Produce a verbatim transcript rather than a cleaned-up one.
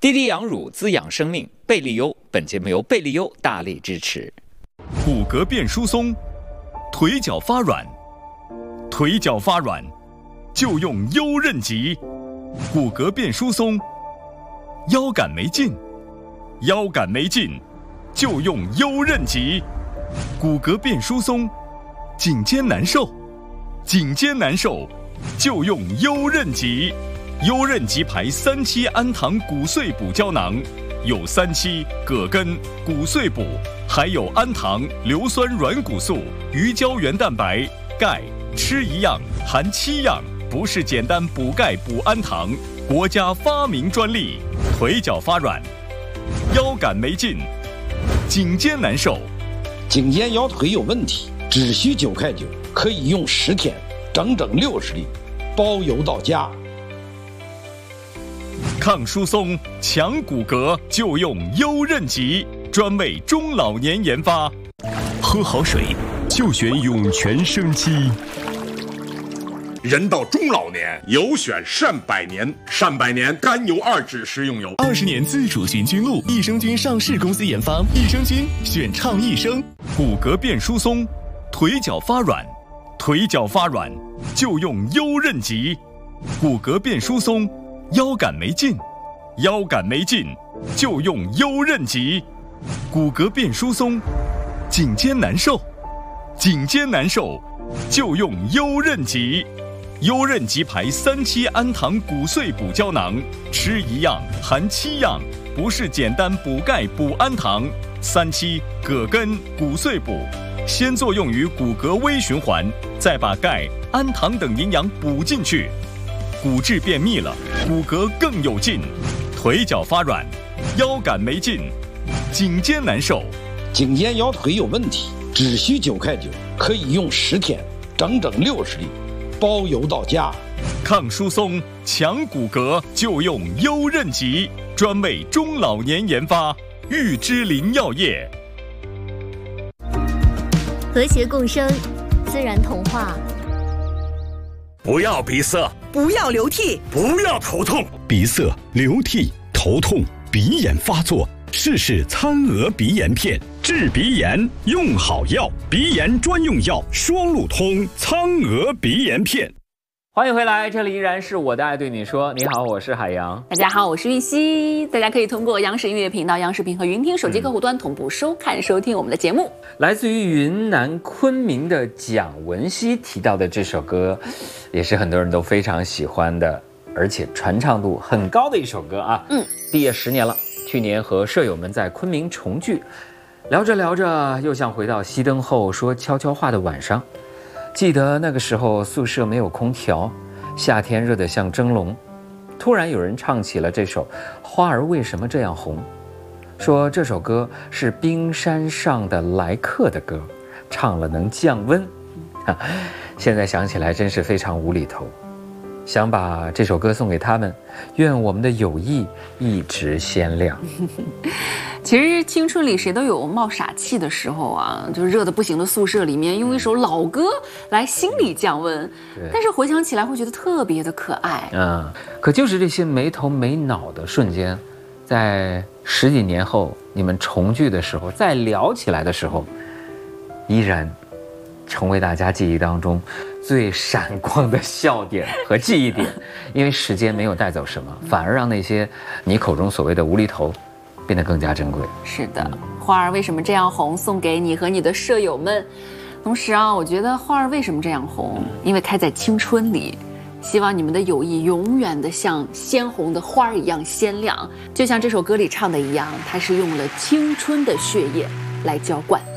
滴滴羊乳滋养生命，贝利优。本节目由贝利优大力支持。 骨骼变疏松，腿脚发软，腿脚发软就用优韧极。骨骼变疏松，腰杆没劲，腰杆没劲就用优韧极。骨骼变疏松，颈肩难受，颈肩难受就用优韧极。优韧极牌三七氨糖骨碎补胶囊，有三七、葛根、骨碎补，还有氨糖、硫酸软骨素、鱼胶原蛋白、钙，吃一样含七样，不是简单补钙补氨糖，国家发明专利。腿脚发软，腰杆没劲，颈肩难受， 颈肩腰腿有问题，只需九块九，可以用十天，整整六十粒，包邮到家。 抗疏松、强骨骼就用优韧极，专为中老年研发。 喝好水就选涌泉生机。 人到中老年，有选善百年。善百年甘油二酯食用油， 二十年自主寻菌露，益生菌上市公司研发，益生菌选畅益生。 骨骼变疏松，腿脚发软，腿脚发软就用优韧极。骨骼变疏松，腰杆没劲，腰杆没劲就用优韧极。骨骼变疏松，颈肩难受，颈肩难受就用优韧极。优韧极牌三七氨糖骨碎补胶囊，吃一样含七样，不是简单补钙补氨糖。三七、葛根、骨碎补，先作用于骨骼微循环，再把钙、氨糖等营养补进去。骨质变密了，骨骼更有劲。腿脚发软，腰杆没劲，颈肩难受， 颈肩腰腿有问题，只需九块九，可以用十天，整整六十粒，包邮到家。 抗疏松、强骨骼就用优韧极，专为中老年研发。玉芝林药业。 和谐共生，自然童话。 不要鼻塞， 不要流涕， 不要头痛。 鼻塞、流涕、头痛、鼻炎发作，试试餐鹅鼻炎片，治鼻炎用好药，鼻炎专用药双路通苍鹅鼻炎片。 欢迎回来，这里依然是我的爱对你说。你好，我是海洋。 大家好，我是玉溪。大家可以通过央视音乐频道、央视频和云听手机客户端同步收看、收听我们的节目。 来自于云南昆明的蒋文熙提到的这首歌，也是很多人都非常喜欢的，而且传唱度很高的一首歌啊。嗯，毕业十年了，去年和舍友们在昆明重聚，聊着聊着，又像回到熄灯后说悄悄话的晚上。记得那个时候宿舍没有空调，夏天热得像蒸笼，突然有人唱起了这首《花儿为什么这样红》，说这首歌是冰山上的来客的歌，唱了能降温。现在想起来真是非常无厘头，想把这首歌送给他们，愿我们的友谊一直鲜亮。 其实青春里谁都有冒傻气的时候啊，就热得不行的宿舍里面用一首老歌来心理降温，但是回想起来会觉得特别的可爱。 嗯，可就是这些没头没脑的瞬间，在十几年后你们重聚的时候，再聊起来的时候，依然成为大家记忆当中最闪光的笑点和记忆点。因为时间没有带走什么，反而让那些你口中所谓的无厘头变得更加珍贵。 是的，花儿为什么这样红，送给你和你的舍友们。同时啊，我觉得花儿为什么这样红，因为开在青春里，希望你们的友谊永远的像鲜红的花儿一样鲜亮，就像这首歌里唱的一样，它是用了青春的血液来浇灌。